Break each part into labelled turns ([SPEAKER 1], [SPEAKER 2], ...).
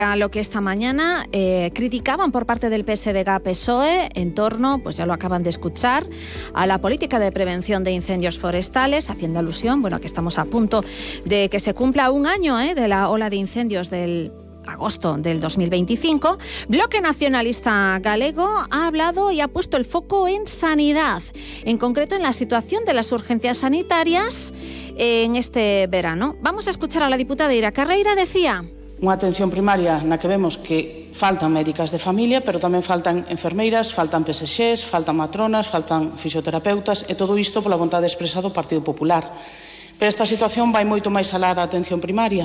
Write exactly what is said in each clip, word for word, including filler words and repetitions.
[SPEAKER 1] A lo que esta mañana eh, criticaban por parte del P S D G P S O E en torno, pues ya lo acaban de escuchar, a la política de prevención de incendios forestales, haciendo alusión, bueno, que estamos a punto de que se cumpla un año eh, de la ola de incendios del agosto del dos mil veinticinco. Bloque Nacionalista Galego ha hablado y ha puesto el foco en sanidad, en concreto en la situación de las urgencias sanitarias en este verano. Vamos a escuchar a la diputada Iria Carreira. Decía:
[SPEAKER 2] unha atención primaria na que vemos que faltan médicas de familia, pero tamén faltan enfermeiras, faltan P S Xs, faltan matronas, faltan fisioterapeutas, e todo isto pola vontade expresa do Partido Popular. Pero esta situación vai moito máis alá da atención primaria.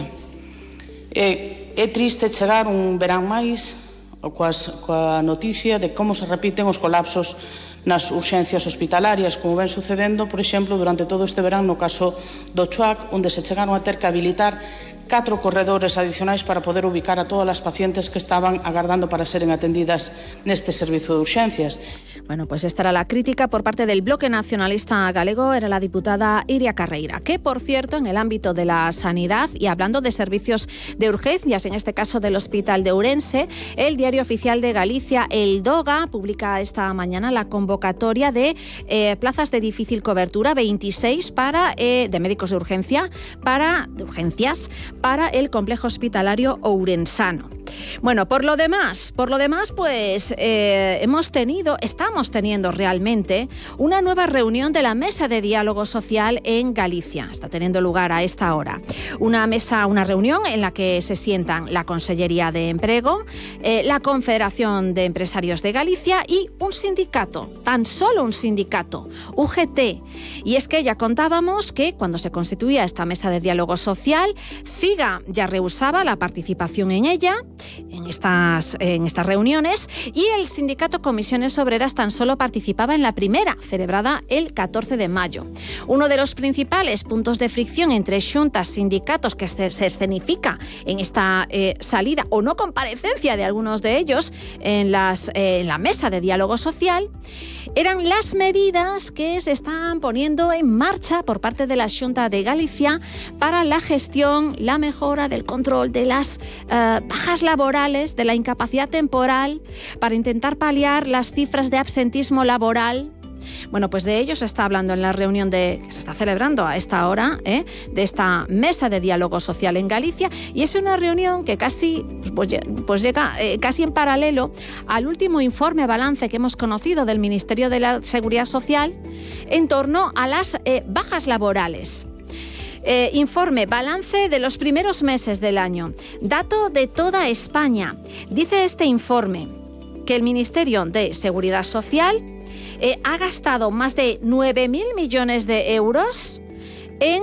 [SPEAKER 2] É, é triste chegar un verán máis coas, coa noticia de como se repiten os colapsos nas urxencias hospitalarias, como ven sucedendo, por exemplo, durante todo este verán no caso do Chuac, onde se chegaron a ter que habilitar catro corredores adicionais para poder ubicar a todas as pacientes que estaban agardando para seren atendidas neste servizo de urxencias.
[SPEAKER 1] Bueno, pues esta era la crítica por parte del Bloque Nacionalista Galego, era la diputada Iria Carreira, que, por cierto, en el ámbito de la sanidad y hablando de servicios de urgencias, en este caso del Hospital de Ourense, el Diario Oficial de Galicia, el DOGA, publica esta mañana la convocatoria de eh, plazas de difícil cobertura, veintiséis para, eh, de médicos de urgencia, para, de urgencias, para el complejo hospitalario ourensano. Bueno, por lo demás, por lo demás, pues eh, hemos tenido, estamos teniendo realmente una nueva reunión de la Mesa de Diálogo Social en Galicia. Está teniendo lugar a esta hora. Una mesa, una reunión en la que se sientan la Consellería de Emprego, eh, la Confederación de Empresarios de Galicia y un sindicato, tan solo un sindicato, U G T. Y es que ya contábamos que cuando se constituía esta Mesa de Diálogo Social, CIGA ya rehusaba la participación en ella, en estas, en estas reuniones, y el sindicato Comisiones Obreras tan solo participaba en la primera, celebrada el catorce de mayo. Uno de los principales puntos de fricción entre xuntas, sindicatos, que se, se escenifica en esta eh, salida o no comparecencia de algunos de ellos en, las, eh, en la mesa de diálogo social, eran las medidas que se están poniendo en marcha por parte de la Xunta de Galicia para la gestión, la mejora del control de las uh, bajas laborales, de la incapacidad temporal, para intentar paliar las cifras de absentismo laboral. Bueno, pues de ello se está hablando en la reunión de, que se está celebrando a esta hora, ¿eh? de esta mesa de diálogo social en Galicia, y es una reunión que casi pues, pues llega eh, casi en paralelo al último informe balance que hemos conocido del Ministerio de la Seguridad Social en torno a las eh, bajas laborales. Eh, informe, balance de los primeros meses del año, dato de toda España. Dice este informe que el Ministerio de Seguridad Social Eh, ha gastado más de nueve mil millones de euros en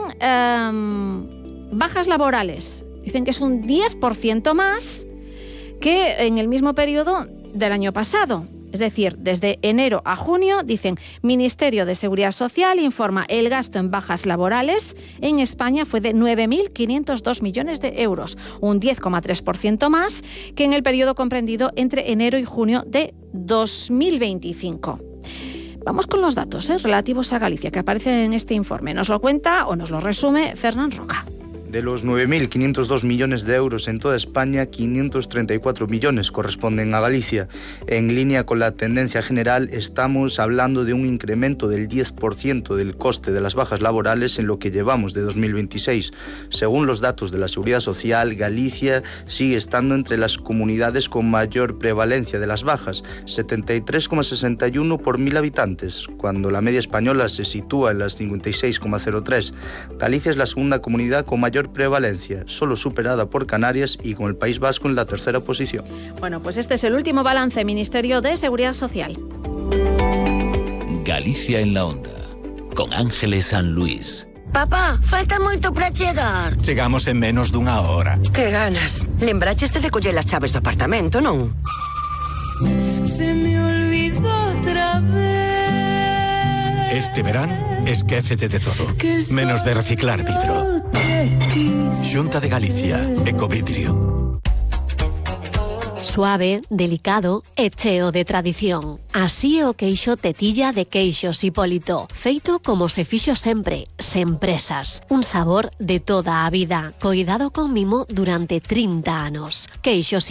[SPEAKER 1] eh, bajas laborales. Dicen que es un diez por ciento más que en el mismo periodo del año pasado. Es decir, desde enero a junio, dicen, Ministerio de Seguridad Social informa, el gasto en bajas laborales en España fue de nueve mil quinientos dos millones de euros, un diez coma tres por ciento más que en el periodo comprendido entre enero y junio de dos mil veinticinco. Vamos con los datos ¿eh? relativos a Galicia que aparecen en este informe. Nos lo cuenta o nos lo resume Fernán Roca.
[SPEAKER 3] De los nueve mil quinientos dos millones de euros en toda España, quinientos treinta y cuatro millones corresponden a Galicia. En línea con la tendencia general, estamos hablando de un incremento del diez por ciento del coste de las bajas laborales en lo que llevamos de dos mil veintiséis. Según los datos de la Seguridad Social, Galicia sigue estando entre las comunidades con mayor prevalencia de las bajas, setenta y tres coma sesenta y uno por mil habitantes, cuando la media española se sitúa en las cincuenta y seis coma cero tres. Galicia es la segunda comunidad con mayor prevalencia, solo superada por Canarias y con el País Vasco en la tercera posición.
[SPEAKER 1] Bueno, pues este es el último balance, Ministerio de Seguridad Social.
[SPEAKER 4] Galicia en la onda, con Ángeles San Luis.
[SPEAKER 5] Papá, falta moito para chegar.
[SPEAKER 6] Chegamos en menos dunha hora.
[SPEAKER 5] Que ganas. Lembraches de coller as chaves do apartamento, non?
[SPEAKER 7] Se me olvidó otra vez.
[SPEAKER 6] Este verán, esquécete de todo, menos de reciclar vidro. Xunta de Galicia, Ecovidrio.
[SPEAKER 8] Suave, delicado e cheo de tradición. Así é o queixo Tetilla de Queixos Hipólito, feito como se fixo sempre, sen presas. Un sabor de toda a vida, coidado con mimo durante trinta anos. Queixos